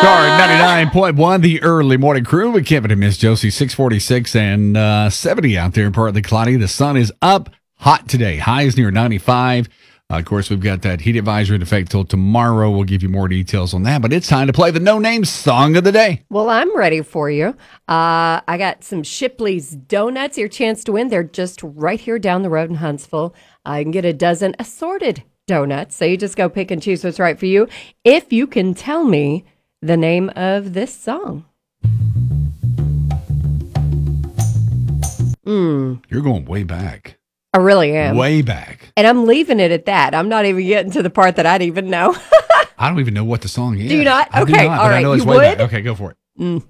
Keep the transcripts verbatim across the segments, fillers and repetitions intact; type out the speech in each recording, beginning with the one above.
Star ninety-nine point one, the early morning crew with Kevin and Miss Josie, six forty-six and uh, seventy out there, partly cloudy. The sun is up, hot today. Highs near ninety-five. Uh, of course, we've got that heat advisory in effect till tomorrow. We'll give you more details on that, but it's time to play the no-name song of the day. Well, I'm ready for you. Uh, I got some Shipley's Donuts, your chance to win. They're just right here down the road in Huntsville. I can get a dozen assorted donuts, so you just go pick and choose what's right for you. If you can tell me the name of this song. Mm. You're going way back. I really am. Way back. And I'm leaving it at that. I'm not even getting to the part that I'd even know. I don't even know what the song is. Do you not? I okay, do not, all right. I know it's you way would? Back. Okay, go for it. Mm.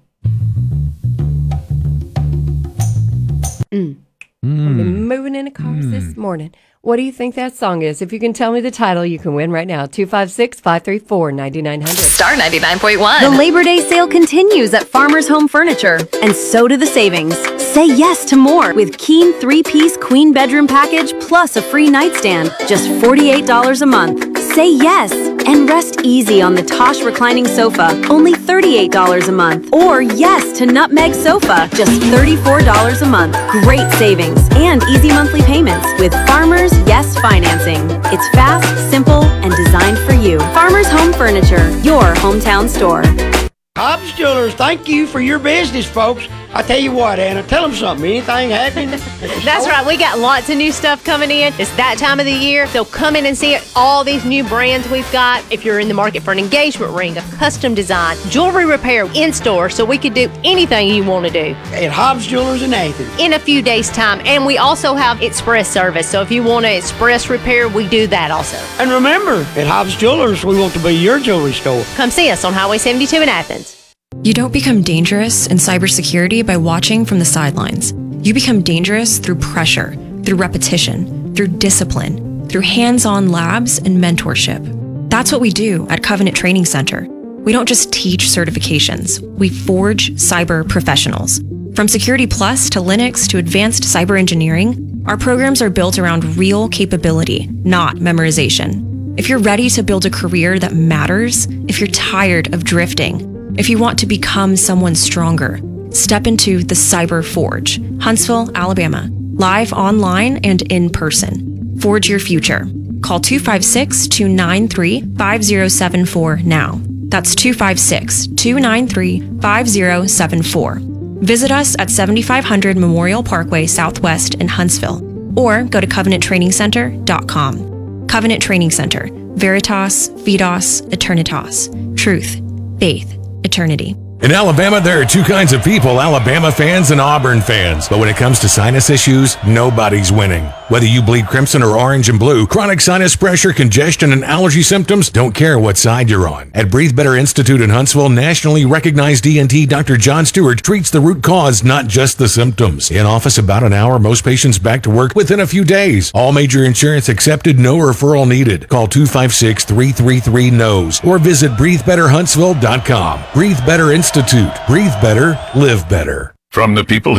Mm. Mm. I've been moving in a car Mm. this morning. What do you think that song is? If you can tell me the title, you can win right now. two five six, five three four, nine nine zero zero. Star ninety-nine point one. The Labor Day sale continues at Farmers Home Furniture, and so do the savings. Say yes to more with Keen three-piece queen bedroom package plus a free nightstand, just forty-eight dollars a month. Say yes and rest easy on the Tosh reclining sofa, only thirty-eight dollars a month. Or yes to Nutmeg sofa, just thirty-four dollars a month. Great savings and easy monthly payments with Farmers Yes Financing. It's fast, simple, and designed for you. Farmers Home Furniture, your hometown store. Hobbs Jewelers, thank you for your business, folks. I tell you what, Anna, tell them something. Anything happening? That's right. We got lots of new stuff coming in. It's that time of the year. So come in and see all these new brands we've got. If you're in the market for an engagement ring, a custom design, jewelry repair in store, so we could do anything you want to do At Hobbs Jewelers in Athens. in a few days' time. And we also have express service. So if you want an express repair, we do that also. And remember, at Hobbs Jewelers, we want to be your jewelry store. Come see us on Highway seventy-two in Athens. You don't become dangerous in cybersecurity by watching from the sidelines. You become dangerous through pressure, through repetition, through discipline, through hands-on labs and mentorship. That's what we do at Covenant Training Center. We don't just teach certifications, we forge cyber professionals. From Security Plus to Linux to advanced cyber engineering, our programs are built around real capability, not memorization. If you're ready to build a career that matters, if you're tired of drifting, if you want to become someone stronger, step into the Cyber Forge, Huntsville, Alabama, live online and in person. Forge your future. Call two five six, two nine three, five zero seven four now. That's two five six, two nine three, five zero seven four. Visit us at seventy-five hundred Memorial Parkway Southwest in Huntsville, or go to covenant training center dot com. Covenant Training Center, Veritas, Fidos, Eternitas, Truth, Faith, Eternity. In Alabama, there are two kinds of people, Alabama fans and Auburn fans. But when it comes to sinus issues, nobody's winning. Whether you bleed crimson or orange and blue, chronic sinus pressure, congestion, and allergy symptoms don't care what side you're on. At Breathe Better Institute in Huntsville, nationally recognized E N T Doctor John Stewart treats the root cause, not just the symptoms. In office about an hour, most patients back to work within a few days. All major insurance accepted, no referral needed. Call two five six, three three three, N O S E or visit breathe better huntsville dot com. Breathe Better Institute. Breathe better, live better. From the people